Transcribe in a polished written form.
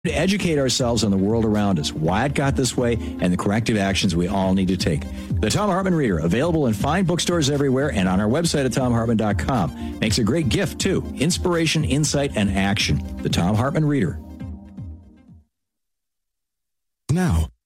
to educate ourselves on the world around us, why it got this way, and the corrective actions we all need to take. The Thom Hartmann Reader, available in fine bookstores everywhere and on our website at thomhartmann.com. Makes a great gift, too. Inspiration, insight, and action. The Thom Hartmann Reader. Now,